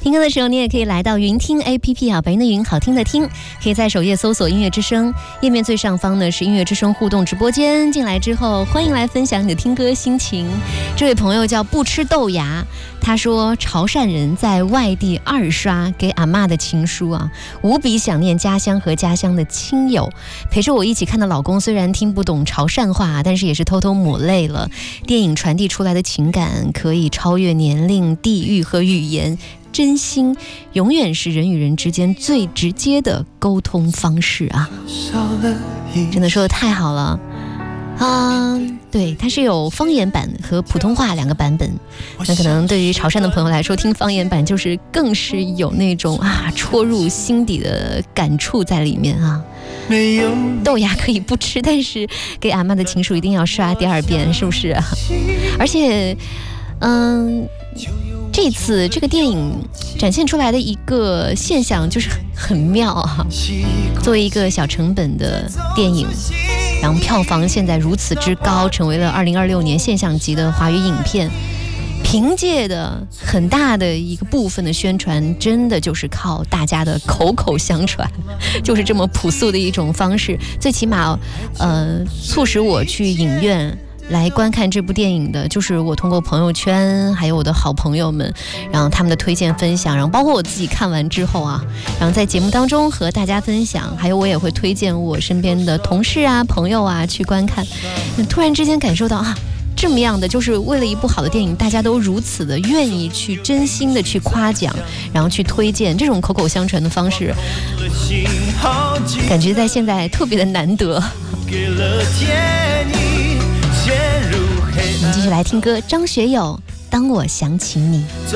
听歌的时候，你也可以来到云听 APP 啊，白云的云，好听的听，可以在首页搜索音乐之声，页面最上方呢是音乐之声互动直播间，进来之后欢迎来分享你的听歌心情。这位朋友叫不吃豆芽，他说潮汕人在外地2刷给阿嬷的情书啊，无比想念家乡和家乡的亲友，陪着我一起看的老公虽然听不懂潮汕话，但是也是偷偷抹泪了。电影传递出来的情感可以超越年龄、地域和语言，真心永远是人与人之间最直接的沟通方式啊！真的说得太好了啊！对，它是有方言版和普通话2个版本。那可能对于潮汕的朋友来说，听方言版就是更是有那种戳入心底的感触在里面啊。豆芽可以不吃，但是给阿嬷的情书一定要刷第2遍，是不是啊？而且这次这个电影展现出来的一个现象就是很妙啊！作为一个小成本的电影，然后票房现在如此之高，成为了2026年现象级的华语影片。凭借的很大的一个部分的宣传，真的就是靠大家的口口相传，就是这么朴素的一种方式。最起码，促使我去影院来观看这部电影的，就是我通过朋友圈，还有我的好朋友们，然后他们的推荐分享，然后包括我自己看完之后啊，然后在节目当中和大家分享，还有我也会推荐我身边的同事啊、朋友啊去观看。突然之间感受到这么样的，就是为了一部好的电影，大家都如此的愿意去真心的去夸奖，然后去推荐，这种口口相传的方式，感觉在现在特别的难得。我们继续来听歌，张学友《当我想起你》。